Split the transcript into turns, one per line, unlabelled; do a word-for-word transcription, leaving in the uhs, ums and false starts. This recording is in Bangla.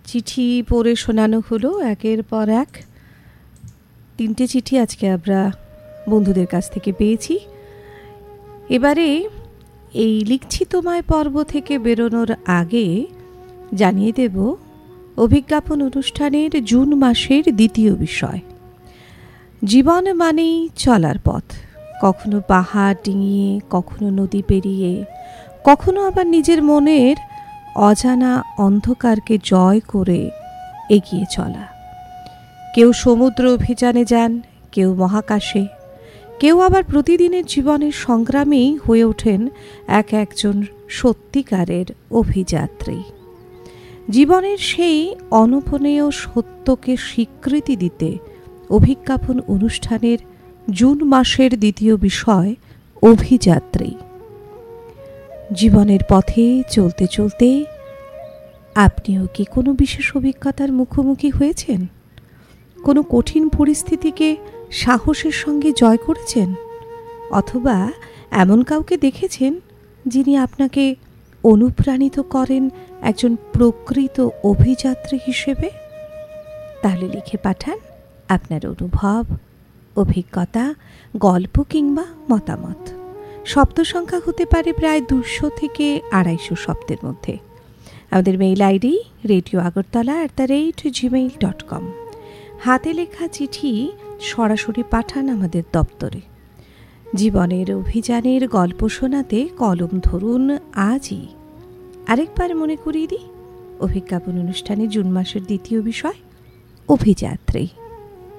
চিঠি পড়ে শোনানো হলো একের পর এক। তিনটে চিঠি আজকে আমরা বন্ধুদের কাছ থেকে পেয়েছি। এবারে এই লিখছি তোমায় পর্ব থেকে বেরোনোর আগে জানিয়ে দেব অভিজ্ঞাপন অনুষ্ঠানের জুন মাসের দ্বিতীয় বিষয়। জীবন মানেই চলার পথ, কখনো পাহাড় ডিঙিয়ে, কখনো নদী পেরিয়ে, কখনো আবার নিজের মনের অজানা অন্ধকারকে জয় করে এগিয়ে চলা। কেউ সমুদ্র অভিযানে যান, কেউ মহাকাশে, কেউ আবার প্রতিদিনের জীবনের সংগ্রামেই হয়ে ওঠেন এক একজন সত্যিকারের অভিযাত্রী। জীবনের সেই অনপনেয় সত্যকে স্বীকৃতি দিতে অভিজ্ঞাপন অনুষ্ঠানের জুন মাসের দ্বিতীয় বিষয় অভিযাত্রী। জীবনের পথে চলতে চলতে আপনিও কি কোনো বিশেষ অভিজ্ঞতার মুখোমুখি হয়েছেন? কোনো কঠিন পরিস্থিতিকে সাহসের সঙ্গে জয় করেছেন? অথবা এমন কাউকে দেখেছেন যিনি আপনাকে অনুপ্রাণিত করেন একজন প্রকৃত অভিযাত্রী হিসেবে? তাহলে লিখে পাঠান আপনার অনুভব, অভিজ্ঞতা, গল্প কিংবা মতামত। শব্দ সংখ্যা হতে পারে প্রায় দুশো থেকে আড়াইশো শব্দের মধ্যে। আমাদের mail ID radio Agartala at the rate Gmail dot com. হাতে লেখা চিঠি সরাসরি পাঠান আমাদের দপ্তরে। জীবনের অভিযানের গল্প শোনাতে কলম ধরুন আজই। আরেকবার মনে করিয়ে দিই, অভিজ্ঞাপন অনুষ্ঠানে জুন মাসের দ্বিতীয় বিষয় অভিযাত্রী।